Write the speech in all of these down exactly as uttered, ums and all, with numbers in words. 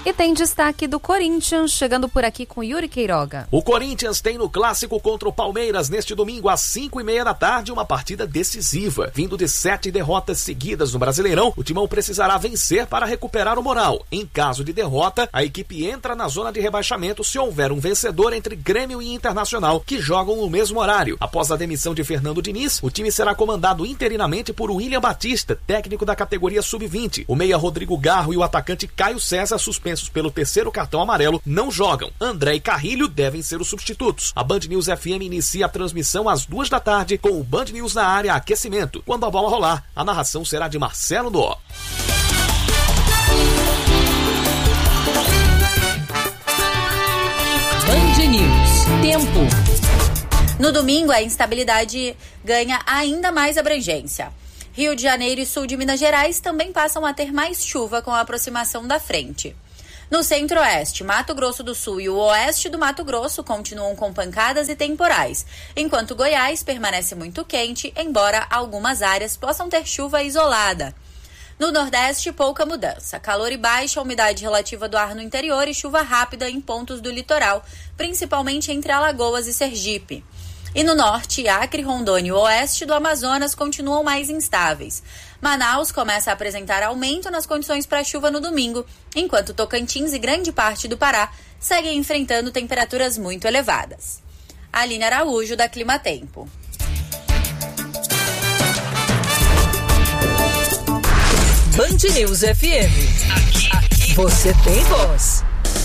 E tem destaque do Corinthians, chegando por aqui com Yuri Queiroga. O Corinthians tem no clássico contra o Palmeiras neste domingo às cinco e meia da tarde uma partida decisiva. Vindo de sete derrotas seguidas no Brasileirão, o Timão precisará vencer para recuperar o moral. Em caso de derrota, a equipe entra na zona de rebaixamento se houver um vencedor entre Grêmio e Internacional, que jogam no mesmo horário. Após a demissão de Fernando Diniz, o time será comandado interinamente por William Batista, técnico da categoria sub vinte. O meia Rodrigo Garro e o atacante Caio César, suspensos pelo terceiro cartão amarelo, não jogam. André e Carrilho devem ser os substitutos. A Band News F M inicia a transmissão às duas da tarde com o Band News na área aquecimento. Quando a bola rolar, a narração será de Marcelo Dó. Band News. Tempo. No domingo, a instabilidade ganha ainda mais abrangência. Rio de Janeiro e sul de Minas Gerais também passam a ter mais chuva com a aproximação da frente. No centro-oeste, Mato Grosso do Sul e o oeste do Mato Grosso continuam com pancadas e temporais, enquanto Goiás permanece muito quente, embora algumas áreas possam ter chuva isolada. No Nordeste, pouca mudança. Calor e baixa umidade relativa do ar no interior e chuva rápida em pontos do litoral, principalmente entre Alagoas e Sergipe. E no norte, Acre, Rondônia e o oeste do Amazonas continuam mais instáveis. Manaus começa a apresentar aumento nas condições para chuva no domingo, enquanto Tocantins e grande parte do Pará seguem enfrentando temperaturas muito elevadas. Aline Araújo, da Climatempo. Band News F M. Aqui, aqui você tem voz.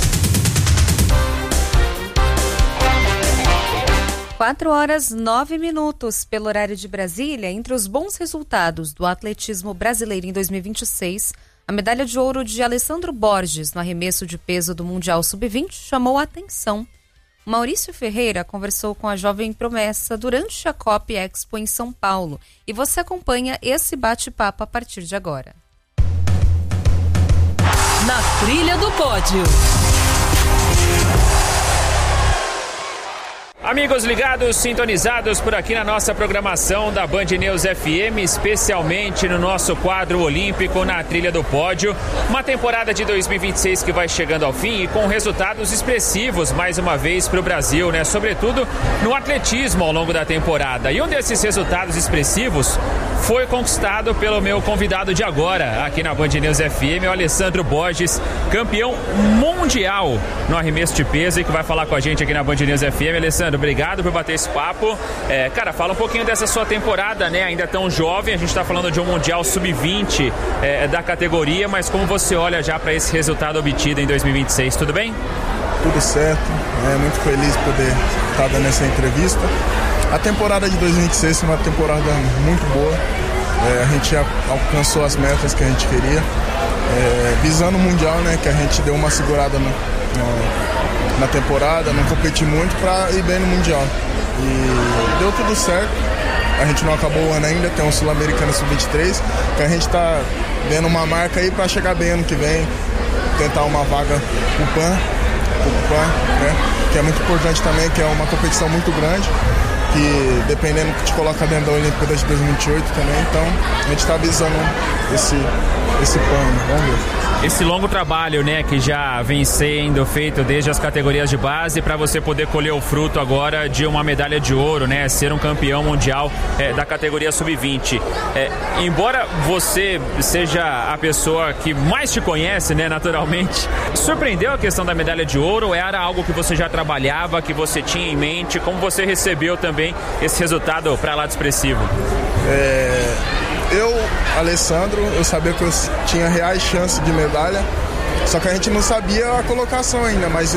quatro horas nove minutos pelo horário de Brasília. Entre os bons resultados do atletismo brasileiro em dois mil e vinte e seis, a medalha de ouro de Alessandro Borges no arremesso de peso do Mundial sub vinte chamou a atenção. Maurício Ferreira conversou com a jovem promessa durante a Cop Expo em São Paulo e você acompanha esse bate-papo a partir de agora. Na trilha do pódio. Amigos ligados, sintonizados por aqui na nossa programação da Band News F M, especialmente no nosso quadro olímpico na trilha do pódio. Uma temporada de dois mil e vinte e seis que vai chegando ao fim e com resultados expressivos mais uma vez para o Brasil, né? Sobretudo no atletismo ao longo da temporada. E um desses resultados expressivos foi conquistado pelo meu convidado de agora aqui na Band News F M, o Alessandro Borges, campeão mundial no arremesso de peso e que vai falar com a gente aqui na Band News F M. Alessandro, obrigado por bater esse papo. É, cara, fala um pouquinho dessa sua temporada, né? Ainda tão jovem, a gente tá falando de um Mundial sub vinte é, da categoria, mas como você olha já para esse resultado obtido em dois mil e vinte e seis, tudo bem? Tudo certo, é muito feliz poder estar dando essa entrevista. A temporada de dois mil e vinte e seis foi uma temporada muito boa, é, a gente já alcançou as metas que a gente queria, é, visando o Mundial, né, que a gente deu uma segurada no, no na temporada, não competi muito para ir bem no Mundial. E deu tudo certo. A gente não acabou o ano ainda, tem um Sul-Americano sub vinte e três, que a gente está vendo uma marca aí para chegar bem ano que vem, tentar uma vaga pro PAN, pro PAN, né? Que é muito importante também, que é uma competição muito grande, que dependendo que te coloca dentro da Olimpíada de dois mil e vinte e oito também, então a gente está visando esse, esse PAN, vamos ver. Esse longo trabalho, né, que já vem sendo feito desde as categorias de base para você poder colher o fruto agora de uma medalha de ouro, né, ser um campeão mundial é, da categoria sub vinte. É, embora você seja a pessoa que mais te conhece, né, naturalmente, surpreendeu a questão da medalha de ouro? Era algo que você já trabalhava, que você tinha em mente? Como você recebeu também esse resultado para lá de expressivo? É... Eu, Alessandro, eu sabia que eu tinha reais chances de medalha, só que a gente não sabia a colocação ainda, mas eu,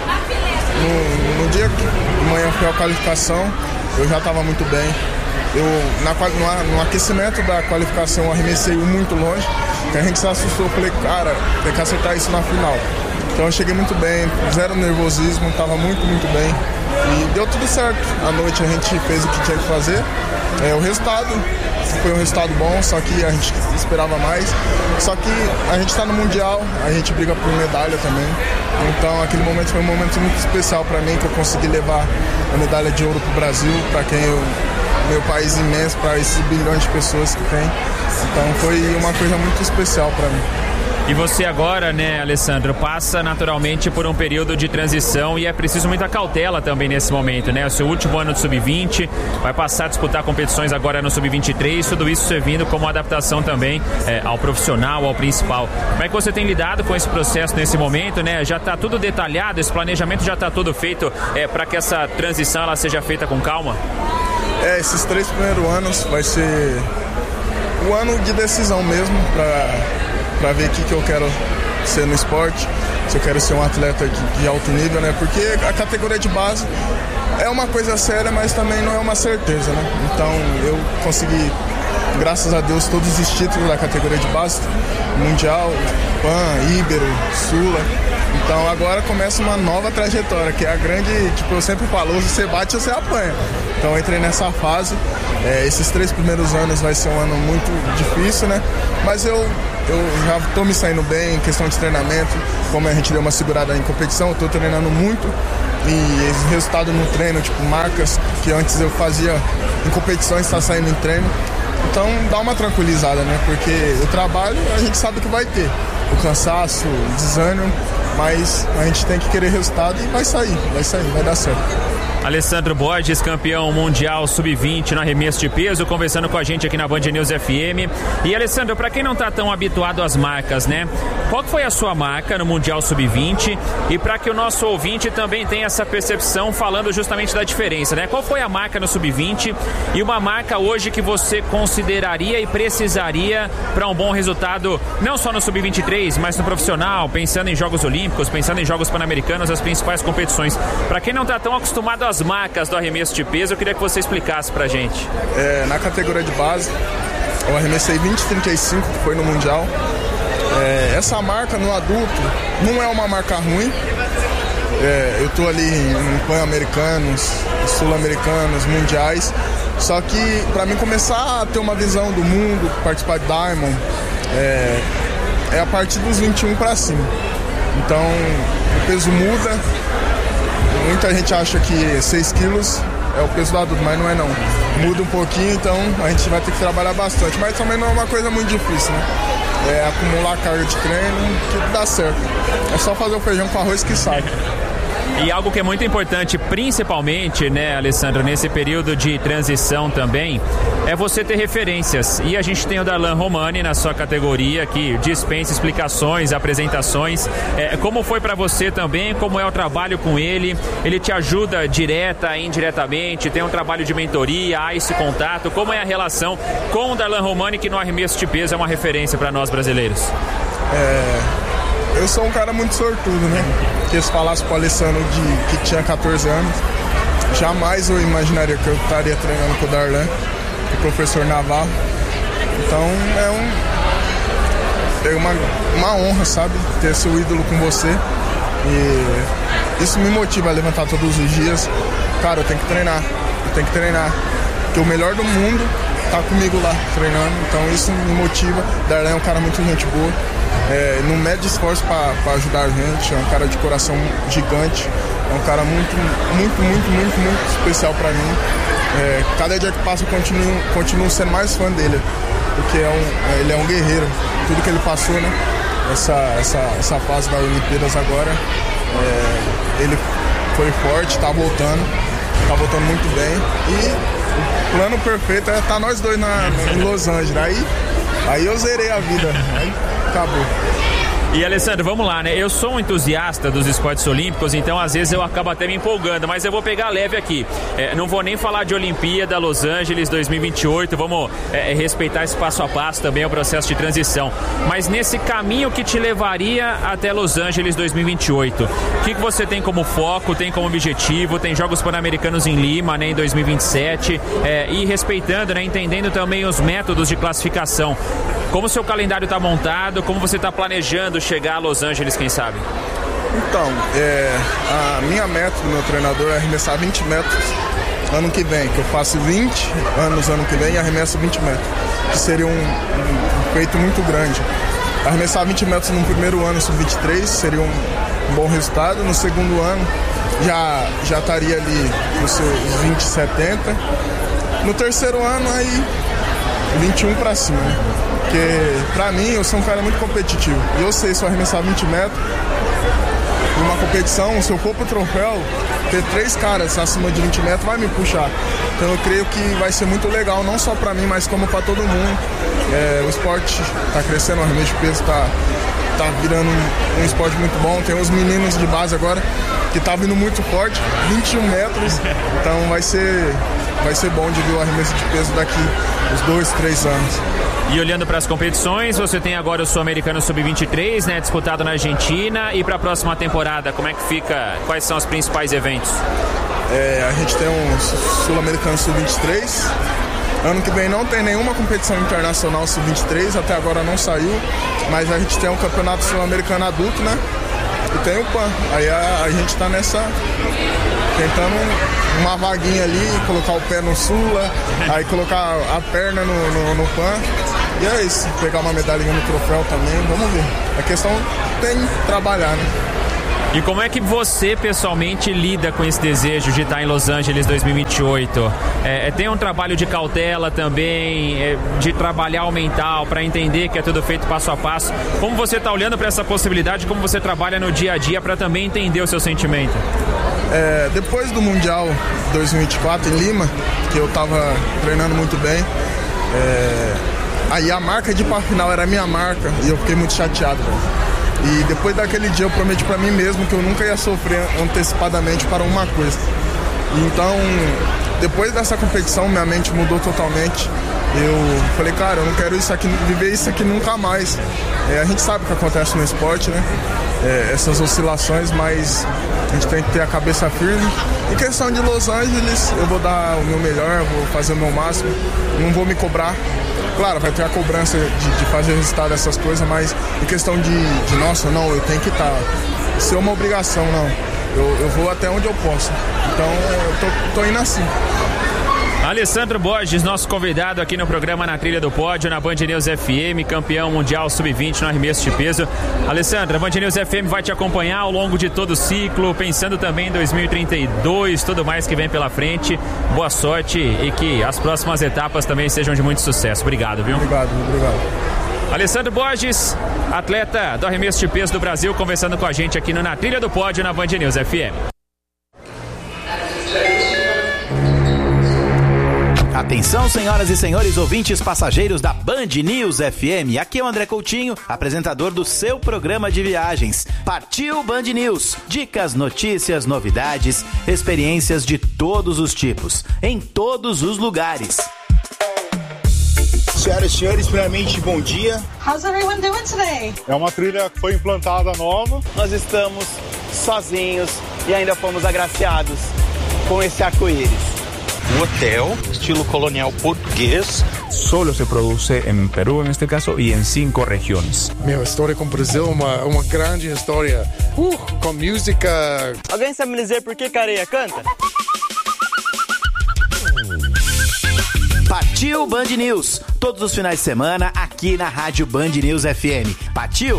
no, no dia que de manhã foi a qualificação, eu já estava muito bem. Eu, na, no, no aquecimento da qualificação, eu arremessei muito longe, que a gente se assustou, eu falei, cara, tem que acertar isso na final. Então eu cheguei muito bem, zero nervosismo, estava muito, muito bem. E deu tudo certo. À noite a gente fez o que tinha que fazer. É, o resultado foi um resultado bom, só que a gente esperava mais. Só que a gente está no Mundial, a gente briga por medalha também. Então aquele momento foi um momento muito especial para mim, que eu consegui levar a medalha de ouro para o Brasil, para quem eu, meu país imenso, para esses bilhões de pessoas que tem. Então foi uma coisa muito especial para mim. E você agora, né, Alessandro, passa naturalmente por um período de transição e é preciso muita cautela também nesse momento, né? O seu último ano de sub vinte, vai passar a disputar competições agora no sub vinte e três, tudo isso servindo como adaptação também é, ao profissional, ao principal. Como é que você tem lidado com esse processo nesse momento, né? Já está tudo detalhado, esse planejamento já está tudo feito é, para que essa transição ela seja feita com calma? É, esses três primeiros anos vai ser o ano de decisão mesmo, para ver o que, que eu quero ser no esporte, se eu quero ser um atleta de, de alto nível, né? Porque a categoria de base é uma coisa séria, mas também não é uma certeza, né? Então eu consegui, graças a Deus, todos os títulos da categoria de base, Mundial, Pan, Ibero, Sula. Então agora começa uma nova trajetória, que é a grande, tipo, eu sempre falo, ou você bate ou você apanha. Então eu entrei nessa fase, é, esses três primeiros anos vai ser um ano muito difícil, né? Mas eu, eu já tô me saindo bem em questão de treinamento, como a gente deu uma segurada em competição, eu tô treinando muito e esse resultado no treino, tipo, marcas que antes eu fazia em competições, tá saindo em treino. Então dá uma tranquilizada, né? Porque o trabalho a gente sabe que vai ter, o cansaço, o desânimo, mas a gente tem que querer resultado e vai sair, vai sair, vai dar certo. Alessandro Borges, campeão mundial sub vinte no arremesso de peso, conversando com a gente aqui na Band News F M. E Alessandro, para quem não está tão habituado às marcas, né? Qual foi a sua marca no mundial sub vinte? E para que o nosso ouvinte também tenha essa percepção, falando justamente da diferença, né? Qual foi a marca no sub vinte e uma marca hoje que você consideraria e precisaria para um bom resultado, não só no sub vinte e três, mas no profissional, pensando em Jogos Olímpicos, pensando em Jogos Pan-Americanos, as principais competições. Para quem não está tão acostumado às marcas do arremesso de peso, eu queria que você explicasse pra gente. É, na categoria de base, eu arremessei vinte e trinta e cinco, que foi no Mundial. É, essa marca no adulto não é uma marca ruim. É, eu tô ali em Pan-Americanos, Sul-Americanos, Mundiais. Só que pra mim começar a ter uma visão do mundo, participar de Diamond, é, é a partir dos vinte e um pra cima. Então o peso muda. Muita gente acha que seis quilos é o peso do adulto, mas não é não. Muda um pouquinho, então a gente vai ter que trabalhar bastante. Mas também não é uma coisa muito difícil, né? É acumular carga de treino que dá certo. É só fazer o feijão com arroz que sai. E algo que é muito importante, principalmente, né, Alessandro, nesse período de transição também, é você ter referências. E a gente tem o Darlan Romani na sua categoria, que dispensa explicações, apresentações. É, como foi para você também? Como é o trabalho com ele? Ele te ajuda direta, indiretamente? Tem um trabalho de mentoria? Há esse contato? Como é a relação com o Darlan Romani, que no arremesso de peso é uma referência para nós brasileiros? É... Eu sou um cara muito sortudo, né? Porque se falasse pro Alessandro de, que tinha catorze anos, jamais eu imaginaria que eu estaria treinando com o Darlan, o professor Navarro. Então é, um, é uma, uma honra, sabe? Ter seu ídolo com você. E isso me motiva a levantar todos os dias. Cara, eu tenho que treinar, eu tenho que treinar. Porque o melhor do mundo tá comigo lá treinando, então isso me motiva. Darlan é um cara muito gente boa. É, não mede esforço para ajudar a gente, é um cara de coração gigante, é um cara muito, muito, muito, muito, muito especial para mim. É, cada dia que passa eu continuo, continuo sendo mais fã dele, porque é um, ele é um guerreiro, tudo que ele passou, né? Essa, essa, essa fase das Olimpíadas agora, é, ele foi forte, tá voltando, tá voltando muito bem e o plano perfeito é estar nós dois na, em Los Angeles, aí, aí eu zerei a vida, aí acabou. E Alessandro, vamos lá, né? Eu sou um entusiasta dos esportes olímpicos, então às vezes eu acabo até me empolgando, mas eu vou pegar leve aqui. É, não vou nem falar de Olimpíada, Los Angeles dois mil e vinte e oito, vamos é, respeitar esse passo a passo também, o processo de transição. Mas nesse caminho que te levaria até Los Angeles dois mil e vinte e oito, o que, que você tem como foco, tem como objetivo? Tem Jogos Pan-Americanos em Lima, né, em dois mil e vinte e sete, é, e respeitando, né, entendendo também os métodos de classificação. Como o seu calendário está montado, como você está planejando chegar a Los Angeles, quem sabe? Então, é, a minha meta do meu treinador é arremessar vinte metros ano que vem, que eu faço vinte anos ano que vem e arremesso vinte metros, que seria um, um feito muito grande. Arremessar vinte metros no primeiro ano, sub vinte e três, seria um, um bom resultado. No segundo ano, já, já estaria ali nos seus vinte, setenta. No terceiro ano, aí vinte e um para cima, né? Porque, pra mim, eu sou um cara muito competitivo. E eu sei, se eu arremessar vinte metros, numa competição, se eu for pro troféu, ter três caras acima de vinte metros vai me puxar. Então eu creio que vai ser muito legal, não só pra mim, mas como pra todo mundo. É, o esporte tá crescendo, o arremesso de peso tá, tá virando um, um esporte muito bom. Tem os meninos de base agora que tá vindo muito forte, vinte e um metros. Então vai ser, vai ser bom de ver o arremesso de peso daqui uns dois, três anos. E olhando para as competições, você tem agora o Sul-Americano sub vinte e três, né, disputado na Argentina. E para a próxima temporada, como é que fica? Quais são os principais eventos? É, a gente tem um Sul-Americano sub vinte e três. Ano que vem não tem nenhuma competição internacional sub vinte e três, até agora não saiu. Mas a gente tem um campeonato sul-americano adulto, né? E tem o P A N. Aí a, a gente tá nessa... tentando uma vaguinha ali, colocar o pé no Sula, aí colocar a perna no, no, no P A N. E é isso, pegar uma medalhinha no troféu também, vamos ver. A questão tem que trabalhar, né? E como é que você, pessoalmente, lida com esse desejo de estar em Los Angeles dois mil e vinte e oito? É, tem um trabalho de cautela também, é, de trabalhar o mental, para entender que é tudo feito passo a passo. Como você está olhando para essa possibilidade, como você trabalha no dia a dia para também entender o seu sentimento? É, depois do Mundial dois mil e vinte e quatro em Lima, que eu estava treinando muito bem, é, aí a marca de ir para a final era a minha marca e eu fiquei muito chateado, velho. E depois daquele dia eu prometi para mim mesmo que eu nunca ia sofrer antecipadamente para uma coisa. Então, depois dessa competição, minha mente mudou totalmente. Eu falei, cara, eu não quero isso aqui, viver isso aqui nunca mais. É, a gente sabe o que acontece no esporte, né? É, essas oscilações, mas a gente tem que ter a cabeça firme. Em questão de Los Angeles, eu vou dar o meu melhor, vou fazer o meu máximo, não vou me cobrar. Claro, vai ter a cobrança de, de fazer resultado dessas coisas, mas em questão de, de nossa, não, eu tenho que estar. Isso é uma obrigação, não. Eu, eu vou até onde eu posso. Então, eu tô, tô indo assim. Alessandro Borges, nosso convidado aqui no programa Na Trilha do Pódio, na Band News F M, campeão mundial sub vinte no arremesso de peso. Alessandro, a Band News F M vai te acompanhar ao longo de todo o ciclo, pensando também em dois mil e trinta e dois, tudo mais que vem pela frente. Boa sorte e que as próximas etapas também sejam de muito sucesso. Obrigado, viu? Obrigado, obrigado. Alessandro Borges, atleta do arremesso de peso do Brasil, conversando com a gente aqui no Na Trilha do Pódio, na Band News F M. Atenção, senhoras e senhores ouvintes passageiros da Band News F M. Aqui é o André Coutinho, apresentador do seu programa de viagens. Partiu Band News. Dicas, notícias, novidades, experiências de todos os tipos, em todos os lugares. Senhoras e senhores, primeiramente, bom dia. How's everyone doing today? É uma trilha que foi implantada nova. Nós estamos sozinhos e ainda fomos agraciados com esse arco-íris. Um hotel, estilo colonial português. Solo se produce en Perú, en este caso, y en cinco regiones. Meu, história com o Brasil, uma, uma grande história. Uh, com música. Alguém sabe me dizer por que Careia canta? Partiu Band News, todos os finais de semana aqui na Rádio Band News F M. Partiu!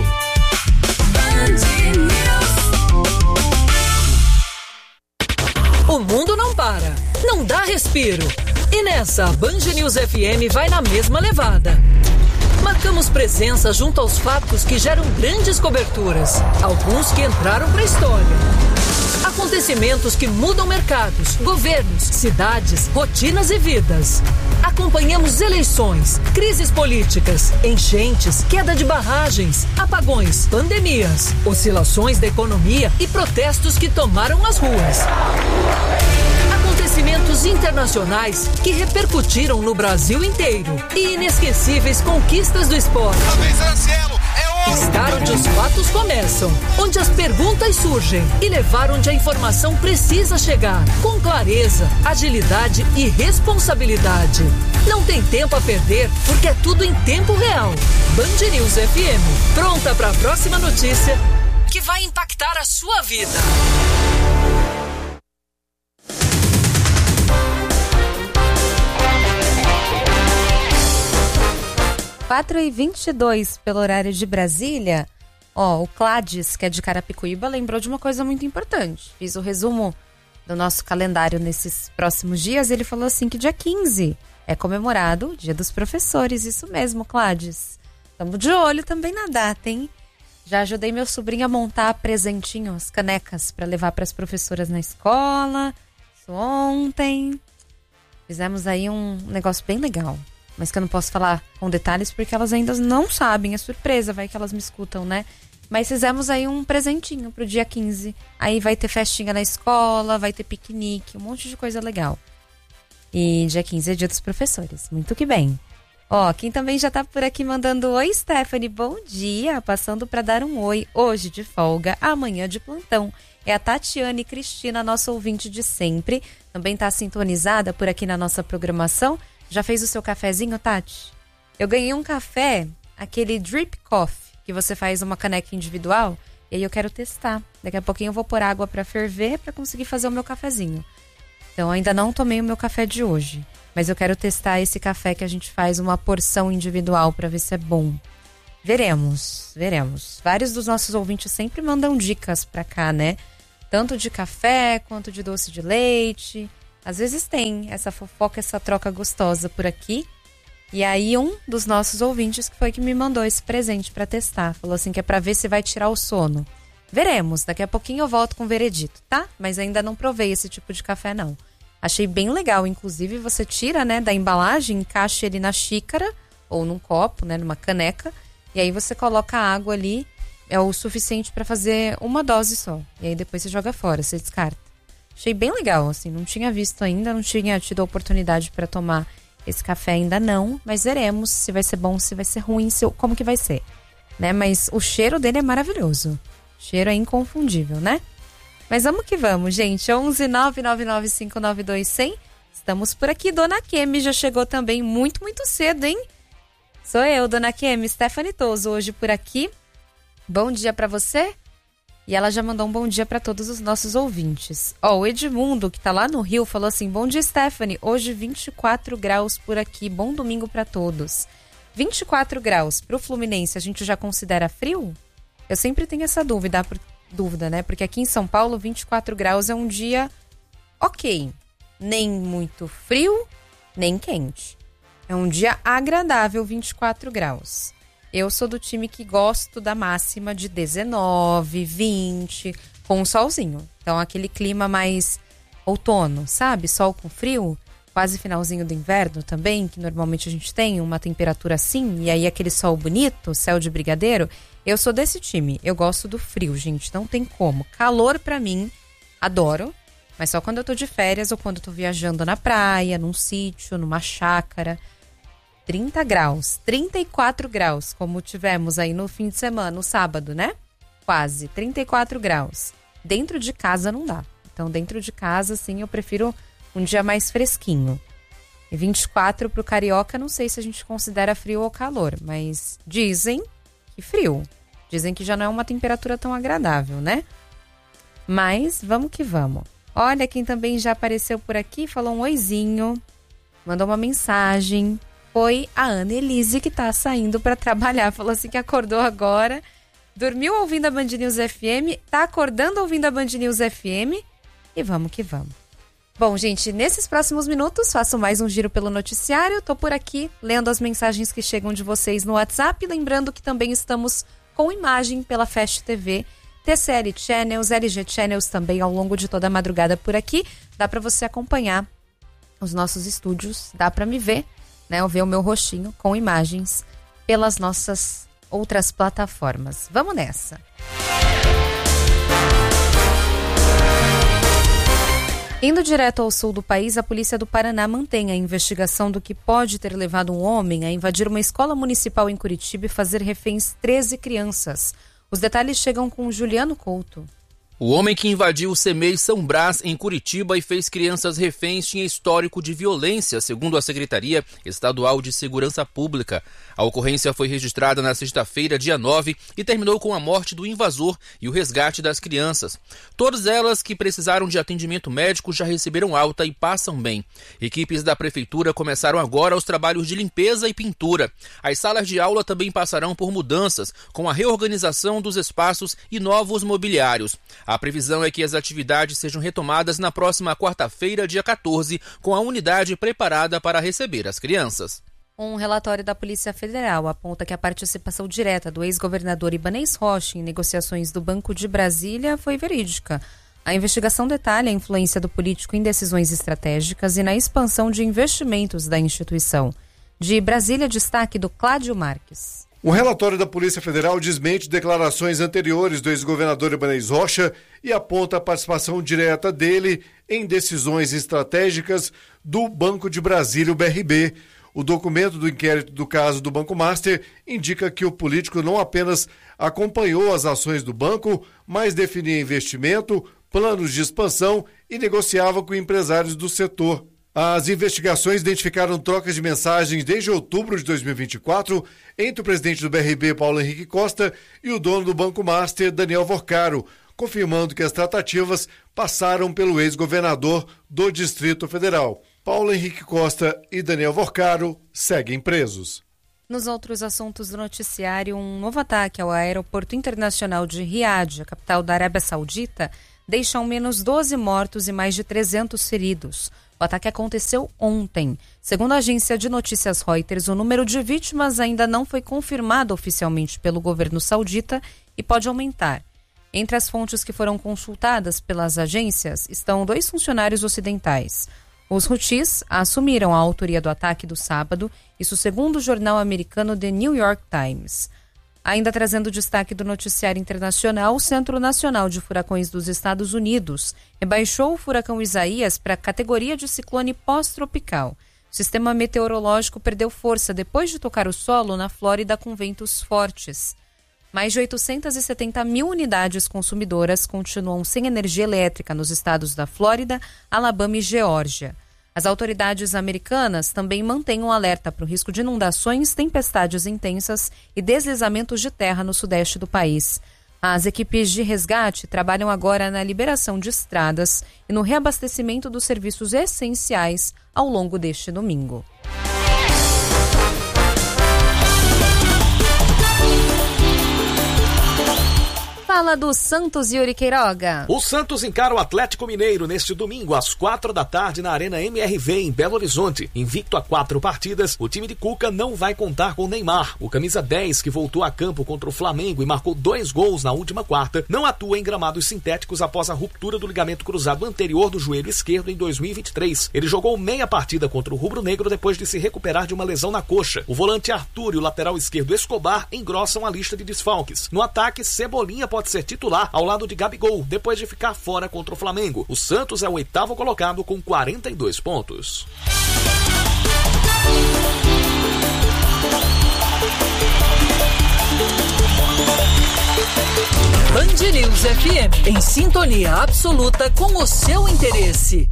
O mundo não para, não dá respiro. E nessa, a Band News F M vai na mesma levada. Marcamos presença junto aos fatos que geram grandes coberturas, alguns que entraram para a história. Acontecimentos que mudam mercados, governos, cidades, rotinas e vidas. Acompanhamos eleições, crises políticas, enchentes, queda de barragens, apagões, pandemias, oscilações da economia e protestos que tomaram as ruas. Acontecimentos internacionais que repercutiram no Brasil inteiro e inesquecíveis conquistas do esporte. Estar onde os fatos começam, onde as perguntas surgem e levar onde a informação precisa chegar, com clareza, agilidade e responsabilidade. Não tem tempo a perder, porque é tudo em tempo real. Band News F M, pronta para a próxima notícia que vai impactar a sua vida. quatro e vinte e dois pelo horário de Brasília. Ó, o Clades, que é de Carapicuíba, lembrou de uma coisa muito importante. Fiz o resumo do nosso calendário nesses próximos dias. Ele falou assim que dia quinze é comemorado o Dia dos Professores. Isso mesmo, Clades. Estamos de olho também na data, hein? Já ajudei meu sobrinho a montar presentinhos, canecas, para levar para as professoras na escola. Isso ontem. Fizemos aí um negócio bem legal. Mas que eu não posso falar com detalhes porque elas ainda não sabem. É surpresa, vai que elas me escutam, né? Mas fizemos aí um presentinho pro dia quinze. Aí vai ter festinha na escola, vai ter piquenique, um monte de coisa legal. E dia quinze é dia dos professores. Muito que bem. Ó, quem também já tá por aqui mandando oi, Stephanie, bom dia. Passando para dar um oi. Hoje de folga, amanhã de plantão. É a Tatiane Cristina, nossa ouvinte de sempre. Também tá sintonizada por aqui na nossa programação. Já fez o seu cafezinho, Tati? Eu ganhei um café, aquele Drip Coffee, que você faz uma caneca individual. E aí eu quero testar. Daqui a pouquinho eu vou pôr água para ferver para conseguir fazer o meu cafezinho. Então ainda não tomei o meu café de hoje. Mas eu quero testar esse café que a gente faz uma porção individual para ver se é bom. Veremos, veremos. Vários dos nossos ouvintes sempre mandam dicas para cá, né? Tanto de café quanto de doce de leite. Às vezes tem essa fofoca, essa troca gostosa por aqui. E aí um dos nossos ouvintes que foi que me mandou esse presente para testar. Falou assim que é para ver se vai tirar o sono. Veremos, daqui a pouquinho eu volto com o veredito, tá? Mas ainda não provei esse tipo de café, não. Achei bem legal, inclusive você tira, né, da embalagem, encaixa ele na xícara ou num copo, né, numa caneca. E aí você coloca a água ali, é o suficiente para fazer uma dose só. E aí depois você joga fora, você descarta. Achei bem legal, assim, não tinha visto ainda, não tinha tido a oportunidade para tomar esse café ainda não, mas veremos se vai ser bom, se vai ser ruim, se, como que vai ser, né? Mas o cheiro dele é maravilhoso, o cheiro é inconfundível, né? Mas vamos que vamos, gente, onze nove nove nove cinco nove dois zero zero. Estamos por aqui, Dona Kemi já chegou também muito, muito cedo, hein? Sou eu, Dona Kemi, Stephanie Toso, hoje por aqui. Bom dia para você. E ela já mandou um bom dia para todos os nossos ouvintes. Ó, o Edmundo, que tá lá no Rio, falou assim: bom dia, Stephanie. Hoje vinte e quatro graus por aqui. Bom domingo para todos. vinte e quatro graus pro Fluminense, a gente já considera frio? Eu sempre tenho essa dúvida, dúvida, né? Porque aqui em São Paulo, vinte e quatro graus é um dia ok. Nem muito frio, nem quente. É um dia agradável, vinte e quatro graus. Eu sou do time que gosto da máxima de dezenove, vinte, com um solzinho. Então, aquele clima mais outono, sabe? Sol com frio, quase finalzinho do inverno também, que normalmente a gente tem uma temperatura assim, e aí aquele sol bonito, céu de brigadeiro. Eu sou desse time, eu gosto do frio, gente, não tem como. Calor pra mim, adoro, mas só quando eu tô de férias ou quando eu tô viajando na praia, num sítio, numa chácara. trinta graus, trinta e quatro graus, como tivemos aí no fim de semana, no sábado, né? Quase, trinta e quatro graus. Dentro de casa não dá. Então, dentro de casa, sim, eu prefiro um dia mais fresquinho. E vinte e quatro pro carioca, não sei se a gente considera frio ou calor, mas dizem que frio. Dizem que já não é uma temperatura tão agradável, né? Mas vamos que vamos. Olha, quem também já apareceu por aqui, falou um oizinho, mandou uma mensagem. Foi a Ana Elise, que tá saindo para trabalhar. Falou assim que acordou agora, dormiu ouvindo a Band News F M, tá acordando ouvindo a Band News F M e vamos que vamos. Bom, gente, nesses próximos minutos faço mais um giro pelo noticiário. Tô por aqui lendo as mensagens que chegam de vocês no WhatsApp. Lembrando que também estamos com imagem pela Fast T V, T C L Channels, L G Channels também ao longo de toda a madrugada por aqui. Dá para você acompanhar os nossos estúdios, dá para me ver, né, eu ver o meu rostinho com imagens pelas nossas outras plataformas. Vamos nessa! Indo direto ao sul do país, a polícia do Paraná mantém a investigação do que pode ter levado um homem a invadir uma escola municipal em Curitiba e fazer reféns treze crianças. Os detalhes chegam com Juliano Couto. O homem que invadiu o C M E I São Brás, em Curitiba, e fez crianças reféns tinha histórico de violência, segundo a Secretaria Estadual de Segurança Pública. A ocorrência foi registrada na sexta-feira, dia nove, e terminou com a morte do invasor e o resgate das crianças. Todas elas que precisaram de atendimento médico já receberam alta e passam bem. Equipes da Prefeitura começaram agora os trabalhos de limpeza e pintura. As salas de aula também passarão por mudanças, com a reorganização dos espaços e novos mobiliários. A previsão é que as atividades sejam retomadas na próxima quarta-feira, dia quatorze, com a unidade preparada para receber as crianças. Um relatório da Polícia Federal aponta que a participação direta do ex-governador Ibanez Rocha em negociações do Banco de Brasília foi verídica. A investigação detalha a influência do político em decisões estratégicas e na expansão de investimentos da instituição. De Brasília, destaque do Cláudio Marques. O relatório da Polícia Federal desmente declarações anteriores do ex-governador Ibanez Rocha e aponta a participação direta dele em decisões estratégicas do Banco de Brasília, o B R B. O documento do inquérito do caso do Banco Master indica que o político não apenas acompanhou as ações do banco, mas definia investimento, planos de expansão e negociava com empresários do setor. As investigações identificaram trocas de mensagens desde outubro de dois mil e vinte e quatro entre o presidente do B R B, Paulo Henrique Costa, e o dono do Banco Master, Daniel Vorcaro, confirmando que as tratativas passaram pelo ex-governador do Distrito Federal. Paulo Henrique Costa e Daniel Vorcaro seguem presos. Nos outros assuntos do noticiário, um novo ataque ao aeroporto internacional de Riad, a capital da Arábia Saudita, deixa ao menos doze mortos e mais de trezentos feridos. O ataque aconteceu ontem. Segundo a agência de notícias Reuters, o número de vítimas ainda não foi confirmado oficialmente pelo governo saudita e pode aumentar. Entre as fontes que foram consultadas pelas agências estão dois funcionários ocidentais. Os Houthis assumiram a autoria do ataque do sábado, isso segundo o jornal americano The New York Times. Ainda trazendo destaque do noticiário internacional, o Centro Nacional de Furacões dos Estados Unidos rebaixou o furacão Isaías para a categoria de ciclone pós-tropical. O sistema meteorológico perdeu força depois de tocar o solo na Flórida com ventos fortes. Mais de oitocentas e setenta mil unidades consumidoras continuam sem energia elétrica nos estados da Flórida, Alabama e Geórgia. As autoridades americanas também mantêm um alerta para o risco de inundações, tempestades intensas e deslizamentos de terra no sudeste do país. As equipes de resgate trabalham agora na liberação de estradas e no reabastecimento dos serviços essenciais ao longo deste domingo. Fala do Santos, Yuri Queiroga. O Santos encara o Atlético Mineiro neste domingo às quatro da tarde na Arena M R V em Belo Horizonte. Invicto a quatro partidas, o time de Cuca não vai contar com Neymar. O camisa dez, que voltou a campo contra o Flamengo e marcou dois gols na última quarta, não atua em gramados sintéticos após a ruptura do ligamento cruzado anterior do joelho esquerdo em dois mil e vinte e três. Ele jogou meia partida contra o Rubro Negro depois de se recuperar de uma lesão na coxa. O volante Arthur e o lateral esquerdo Escobar engrossam a lista de desfalques. No ataque, Cebolinha pode ser titular ao lado de Gabigol, depois de ficar fora contra o Flamengo. O Santos é o oitavo colocado com quarenta e dois pontos. Band News F M, em sintonia absoluta com o seu interesse.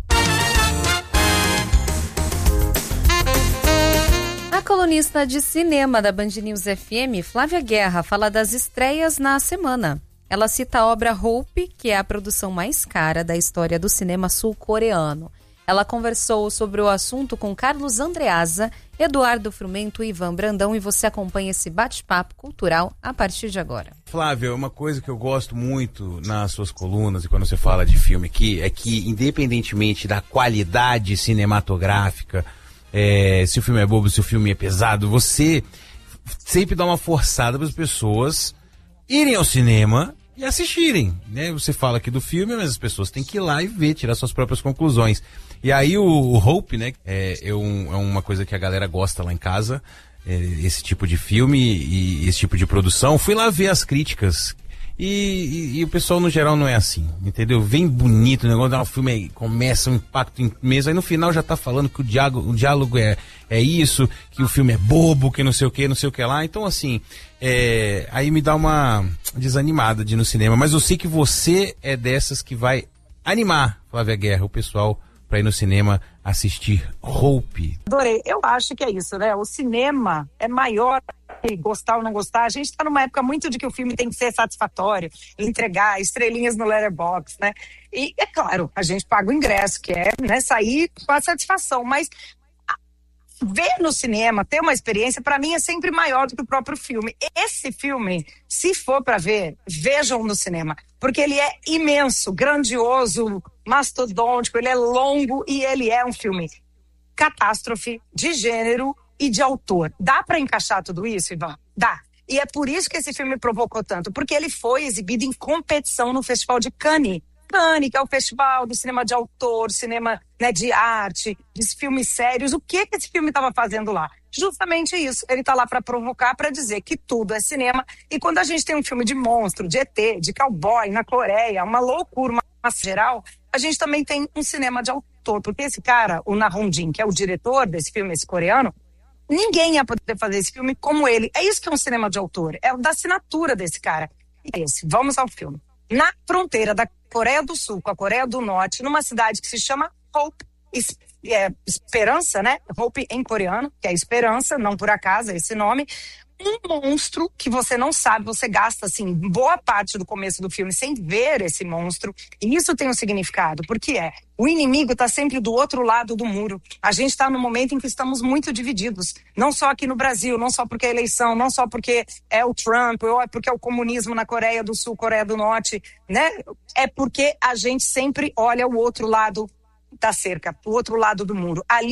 A colunista de cinema da Band News F M, Flávia Guerra, fala das estreias na semana. Ela cita a obra Hope, que é a produção mais cara da história do cinema sul-coreano. Ela conversou sobre o assunto com Carlos Andreasa, Eduardo Frumento e Ivan Brandão, e você acompanha esse bate-papo cultural a partir de agora. Flávia, uma coisa que eu gosto muito nas suas colunas e quando você fala de filme aqui, é que independentemente da qualidade cinematográfica, é, se o filme é bobo, se o filme é pesado, você sempre dá uma forçada para as pessoas irem ao cinema e assistirem, né? Você fala aqui do filme, mas as pessoas têm que ir lá e ver, tirar suas próprias conclusões. E aí o, o Hope, né, é, é, um, é uma coisa que a galera gosta lá em casa, é, esse tipo de filme e esse tipo de produção. Fui lá ver as críticas e, e, e o pessoal no geral não é assim, entendeu? Vem bonito o negócio, o filme aí começa um impacto imenso, aí no final já tá falando que o diálogo, o diálogo é, é isso, que o filme é bobo, que não sei o que, não sei o que lá. Então assim, é, aí me dá uma desanimada de ir no cinema, mas eu sei que você é dessas que vai animar, Flávia Guerra, o pessoal para ir no cinema assistir Hope. Adorei. Eu acho que é isso, né? O cinema é maior que gostar ou não gostar. A gente está numa época muito de que o filme tem que ser satisfatório, entregar estrelinhas no Letterboxd, né? E, é claro, a gente paga o ingresso, que é, né, sair com a satisfação, mas ver no cinema, ter uma experiência, para mim é sempre maior do que o próprio filme. Esse filme, se for para ver, vejam no cinema, porque ele é imenso, grandioso, mastodôntico, ele é longo e ele é um filme catástrofe, de gênero, e de autor. Dá para encaixar tudo isso, Ivan? Dá. E é por isso que esse filme provocou tanto, porque ele foi exibido em competição no Festival de Cannes. Cannes, que é o festival do cinema de autor, cinema, né, de arte, de filmes sérios. O que que esse filme estava fazendo lá? Justamente isso. Ele está lá para provocar, para dizer que tudo é cinema. E quando a gente tem um filme de monstro, de E T, de cowboy na Coreia, uma loucura, uma massa geral, a gente também tem um cinema de autor. Porque esse cara, o Na Hong-jin, que é o diretor desse filme, esse coreano, ninguém ia poder fazer esse filme como ele. É isso que é um cinema de autor. É da assinatura desse cara. E é esse. Vamos ao filme. Na fronteira da Coreia do Sul com a Coreia do Norte, numa cidade que se chama Hope, é, Esperança, né? Hope em coreano, que é Esperança, não por acaso é esse nome. Um monstro que você não sabe, você gasta, assim, boa parte do começo do filme sem ver esse monstro. E isso tem um significado, porque é, o inimigo está sempre do outro lado do muro. A gente está no momento em que estamos muito divididos. Não só aqui no Brasil, não só porque é eleição, não só porque é o Trump, ou é porque é o comunismo na Coreia do Sul, Coreia do Norte, né? É porque a gente sempre olha o outro lado da cerca, o outro lado do muro. Ali